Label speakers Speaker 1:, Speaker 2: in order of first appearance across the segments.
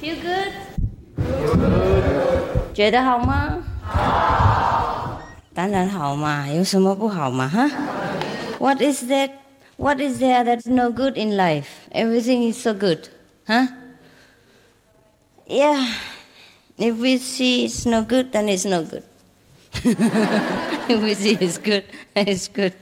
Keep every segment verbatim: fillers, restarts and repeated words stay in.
Speaker 1: Feel good? 觉得好吗？好。当然好嘛，有什么不好嘛？哈 ？What is that? What is there that's no good in life? Everything is so good, huh? Yeah. If we see it's no good, then it's no good. If we see it's good, then it's good.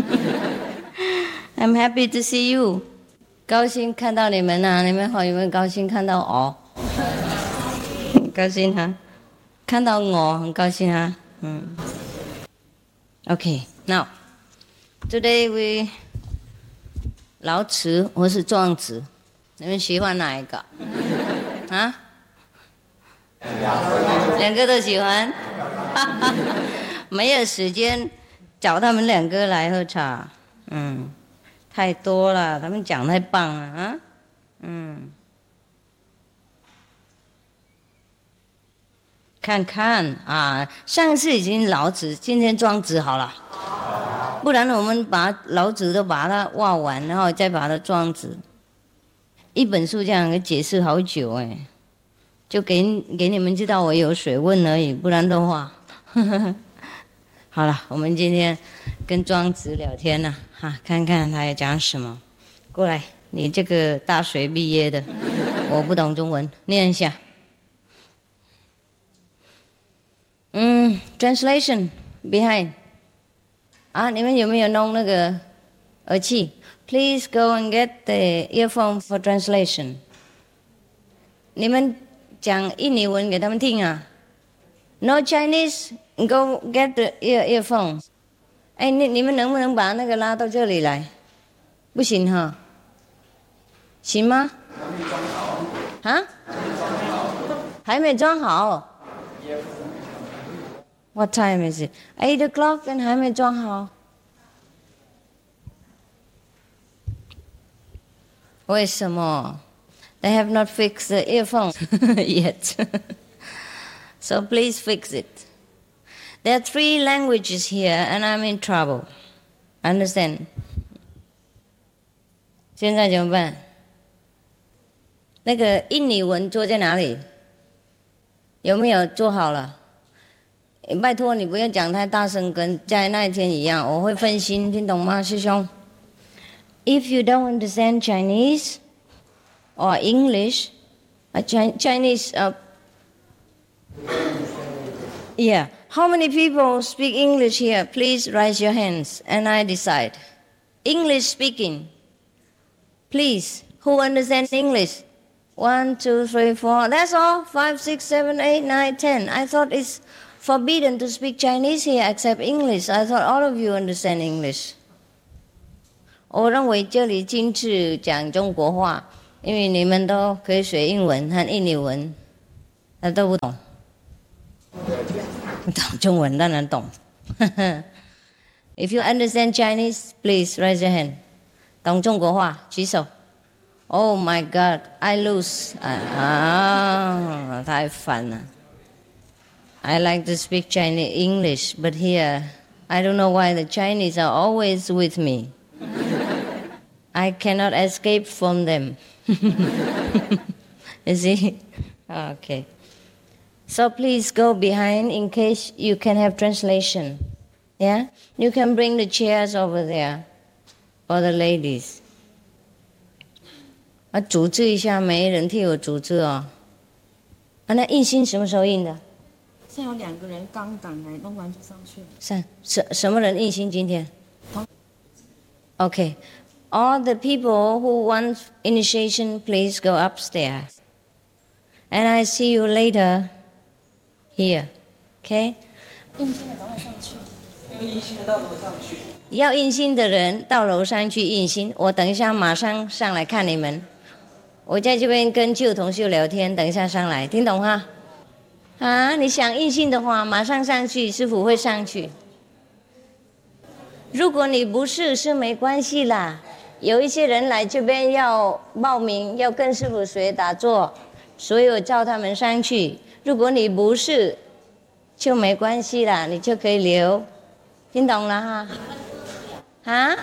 Speaker 1: I'm happy to see you. 高兴看到你们啊！你们好，有没有高兴看到我？很高兴哈、啊，看到我很高兴啊。嗯。Okay, now today we 老子或是庄子，你们喜欢哪一个？啊？两个都喜欢。没有时间找他们两个来喝茶。嗯。太多了，他们讲太棒了啊！嗯，看看啊，上次已经老子，今天庄子好了，不然我们把老子都把它挖完，然后再把它庄子，一本书这样给解释好久哎，就给给你们知道我有水问而已，不然的话，呵呵好了，我们今天跟庄子聊天了。啊，看看他要讲什么。过来，你这个大学毕业的，我不懂中文，念一下。嗯 ，translation behind。啊，你们有没有弄那个耳机 ？Please go and get the earphone for translation。你们讲印尼文给他们听啊。No Chinese, go get the ear earphone。哎，你你们能不能把那个拉到这里来？不行哈，行吗？啊？还没装好。What time is it? Eight o'clock and 还没装好。为什么 ？They have not fixed the earphone yet. So please fix it. There are three languages here, and I'm in trouble. Understand? 现在怎么办？那个印尼文做在哪里？有没有做好了？拜托你不要讲太大声，跟在那一天一样，我会分心，听懂吗，师兄 ？If you don't understand Chinese or English, a Chinese, uh, yeah. How many people speak English here? Please raise your hands and I decide. English speaking. Please. Who understands English? One, two, three, four. That's all. Five, six, seven, eight, nine, ten. I thought it's forbidden to speak Chinese here except English. I thought all of you understand English. 我认为这里禁止讲中国话，因为你们都可以学英文和印尼文，他都不懂。懂中文当然懂。If you understand Chinese, please raise your hand. 懂中国话举手。Oh my God, I lose. 啊，太烦了。I like to speak Chinese English, but here I don't know why the Chinese are always with me. I cannot escape from them. You see? Okay. So please go behind in case you can have translation. Yeah? You can bring the chairs over there for the ladies. 啊，组织一下，没人替我组织哦。啊，那印心什么时候印的？
Speaker 2: 现在有两个人刚赶来，弄完就上去了。
Speaker 1: 上什什么人印心今天 ？Okay. All the people who want initiation, please go upstairs. And I see you later. Here, OK？
Speaker 2: 印心的赶快上去。印心的到楼上去。
Speaker 1: 要印心的人到楼上去印心。我等一下马上上来看你们。我在这边跟旧同学聊天，等一下上来，听懂哈？啊，你想印心的话，马上上去，师傅会上去。如果你不是，是没关系啦。有一些人来这边要报名，要跟师傅学打坐，所以我叫他们上去。如果你不是，就没关系啦，你就可以留，听懂了哈？啊？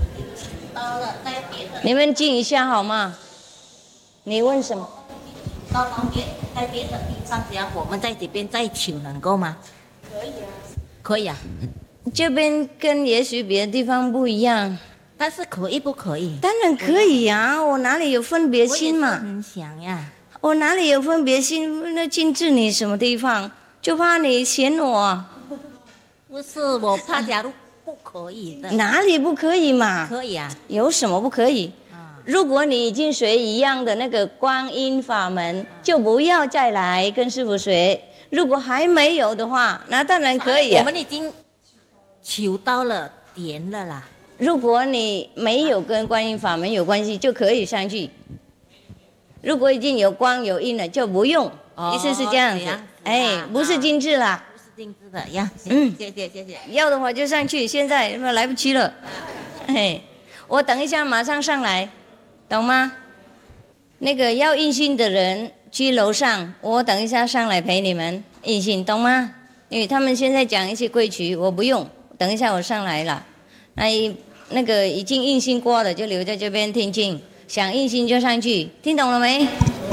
Speaker 1: 你们静一下好吗？你问什么？
Speaker 3: 到到别在别的地方，这样我们在这边再求能够吗？
Speaker 2: 可以啊。
Speaker 3: 可以啊，
Speaker 1: 这边跟也许别的地方不一样。
Speaker 3: 但是可以不可以？
Speaker 1: 当然可以呀、啊，我哪里有分别心嘛？
Speaker 3: 我也是很想呀。
Speaker 1: 我哪里有分别心？那禁止你什么地方？就怕你嫌我。
Speaker 3: 不是，我怕假如不可以的。
Speaker 1: 哪里不可以嘛？
Speaker 3: 可以啊。
Speaker 1: 有什么不可以？啊、如果你已经学一样的那个观音法门，啊、就不要再来跟师父学。如果还没有的话，那当然可以、啊。
Speaker 3: 我们已经求到了点了啦。
Speaker 1: 如果你没有跟观音法门有关系，就可以上去。如果已经有光有印了，就不用。哦、意思是这样子，样子哎，不是精致啦，
Speaker 3: 不是精致的呀。
Speaker 1: 嗯，
Speaker 3: 谢谢谢谢。
Speaker 1: 要的话就上去，现在来不及了。哎，我等一下马上上来，懂吗？那个要印信的人去楼上，我等一下上来陪你们印信，懂吗？因为他们现在讲一些规矩，我不用，等一下我上来了。那那个已经印信过的就留在这边听经，想印信就上去，听懂了没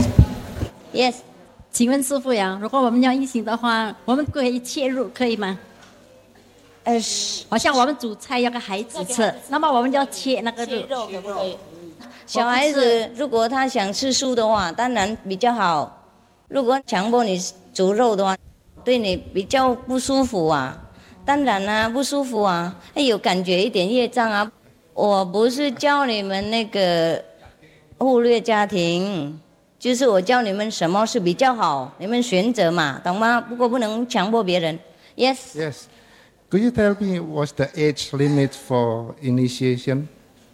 Speaker 1: ？Yes。
Speaker 2: 请问师父呀，如果我们要印信的话，我们可以切入可以吗？
Speaker 1: 呃，
Speaker 2: 好像我们煮菜要个孩子吃，那么我们就要切那个肉。
Speaker 3: 肉可不可以？
Speaker 1: 小孩子如果他想吃素的话，当然比较好。如果强迫你煮肉的话，对你比较不舒服啊。当然啦、啊，不舒服啊，哎有感觉一点业障啊。我不是教你们那个忽略家庭，就是我教你们什么是比较好，你们选择嘛，懂吗？不过不能强迫别人。Yes.
Speaker 4: Yes. Could you tell me what's the age limit for initiation?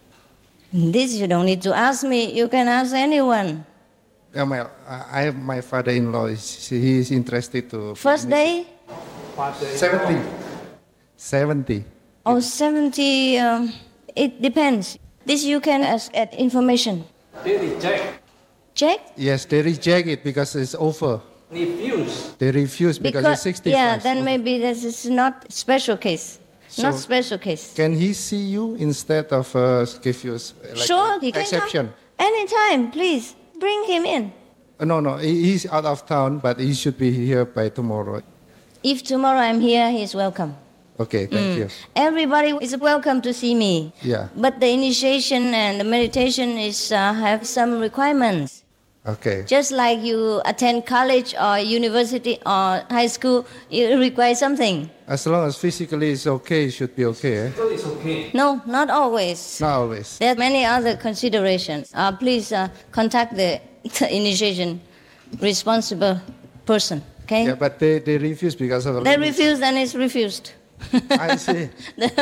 Speaker 1: This you don't need to ask me. You can ask anyone.
Speaker 4: Yeah, my, I have my father-in-law. He is interested to.
Speaker 1: First day.
Speaker 4: Seventy. Seventy.
Speaker 1: Oh, seventy. Um, it depends. This you can ask at information.
Speaker 5: They reject.
Speaker 1: Check?
Speaker 4: Yes, they reject it because it's over.
Speaker 5: Refuse.
Speaker 4: They refuse because,
Speaker 1: Because
Speaker 4: it's sixty-five.
Speaker 1: yeah, then maybe this is not special case.
Speaker 4: So
Speaker 1: not special case.
Speaker 4: Can he see you instead of uh, give you like
Speaker 1: Sure, he can
Speaker 4: exception?
Speaker 1: come anytime. Please bring him in.
Speaker 4: Uh, no, no, he, he's out of town, but he should be here by tomorrow.
Speaker 1: If tomorrow I'm here, he's welcome.
Speaker 4: Okay, thank you.
Speaker 1: Everybody is welcome to see me.
Speaker 4: Yeah.
Speaker 1: But the initiation and the meditation is uh, have some requirements.
Speaker 4: Okay.
Speaker 1: Just like you attend college or university or high school, you require something.
Speaker 4: As long as physically it's okay, it should be okay. Eh?
Speaker 5: So it's okay.
Speaker 1: No, not always.
Speaker 4: Not always.
Speaker 1: There are many other considerations. Uh, please uh, contact the, the initiation responsible person. Okay?
Speaker 4: Yeah, but they, they refuse because of the
Speaker 1: They
Speaker 4: limits.
Speaker 1: refuse, then it's refused.
Speaker 4: I see.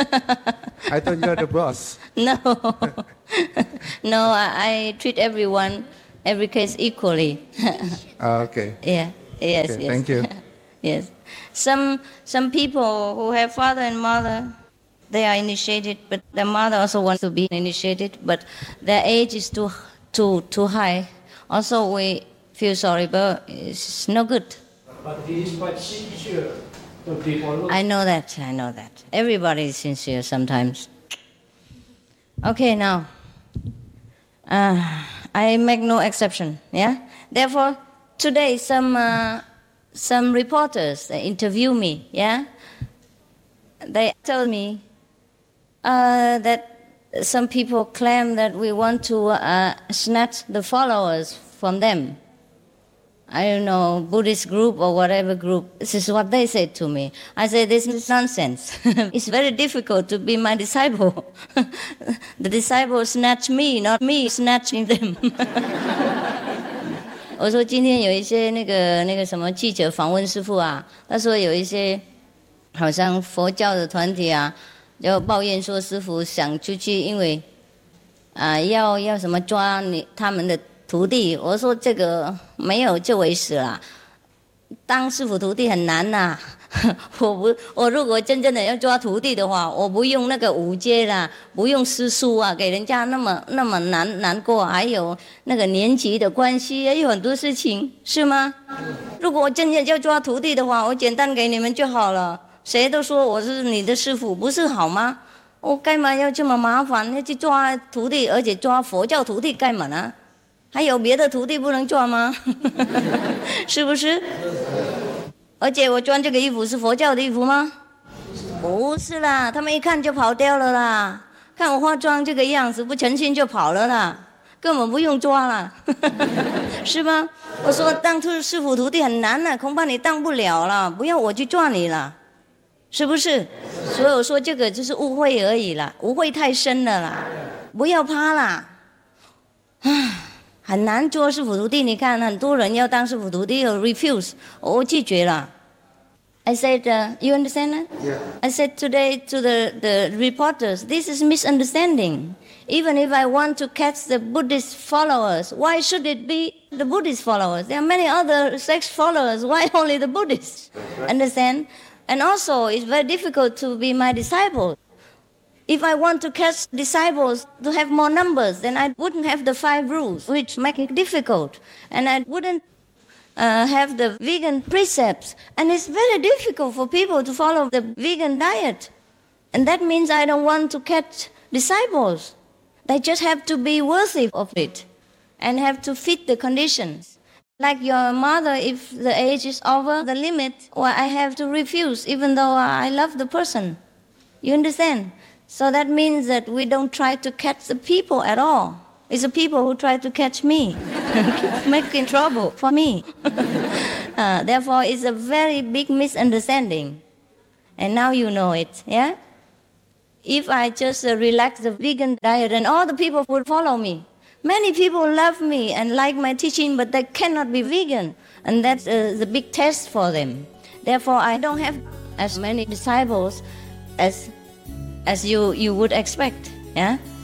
Speaker 4: I thought you're the boss.
Speaker 1: No, no, I, I treat everyone, every case equally.
Speaker 4: Ah, okay.
Speaker 1: Yeah, yes,
Speaker 4: Okay,
Speaker 1: yes.
Speaker 4: thank you.
Speaker 1: Yes. Some, some people who have father and mother, they are initiated, but their mother also wants to be initiated, but their age is too, too, too high. Also, we feel sorry, but it's no good.
Speaker 5: But he is quite sincere to be followed.
Speaker 1: I know that, I know that. Everybody is sincere sometimes. Okay, now, uh, I make no exception, yeah? Therefore, today some, uh, some reporters they interview me, yeah? They told me uh, that some people claim that we want to uh, snatch the followers from them. I don't know, Buddhist group or whatever group. This is what they said to me. I said, this is nonsense. It's very difficult to be my disciple. The disciples snatch me, not me snatching them. 我说今天有一些那个那个什么记者访问师父啊，他说有一些好像佛教的团体啊，就抱怨说师父想出去，因为啊要要什么抓你他们的徒弟。我说这个没有这回事啦，当师父徒弟很难呐、啊。我不，我如果真正的要抓徒弟的话，我不用那个五阶啦，不用师叔啊，给人家那么那么难难过，还有那个年级的关系，也有很多事情，是吗？如果我真正要抓徒弟的话，我简单给你们就好了。谁都说我是你的师父，不是好吗？我干嘛要这么麻烦？要去抓徒弟，而且抓佛教徒弟干嘛呢？ 还有别的徒弟不能做吗？是不是？而且我穿这个衣服是佛教的衣服吗？不是啦，他们一看就跑掉了啦。看我化妆这个样子，不诚心就跑了啦，根本不用抓了，是吗？我说当初师父徒弟很难了，恐怕你当不了了，不要我去抓你了，是不是？所以我说这个就是误会而已啦，误会太深了啦，不要怕啦。唉，很难做师父徒弟，你看很多人要当师父徒弟，有 refuse， 我拒绝了。I said, uh, you understand that?
Speaker 4: Yeah.
Speaker 1: I said today to the, the reporters, this is misunderstanding. Even if I want to catch the Buddhist followers, why should it be the Buddhist followers? There are many other sex followers. Why only the Buddhists? Understand? And also, it's very difficult to be my disciple. If I want to catch disciples to have more numbers, then I wouldn't have the five rules, which make it difficult. And I wouldn't uh, have the vegan precepts. And it's very difficult for people to follow the vegan diet. And that means I don't want to catch disciples. They just have to be worthy of it and have to fit the conditions. Like your mother, if the age is over the limit, well, I have to refuse, even though I love the person. You understand? So that means that we don't try to catch the people at all. It's the people who try to catch me, making trouble for me. uh, therefore, it's a very big misunderstanding. And now you know it, yeah? If I just uh, relax the vegan diet, and all the people would follow me. Many people love me and like my teaching, but they cannot be vegan. And that's uh, the big test for them. Therefore, I don't have as many disciples as, as you, you would expect, yeah?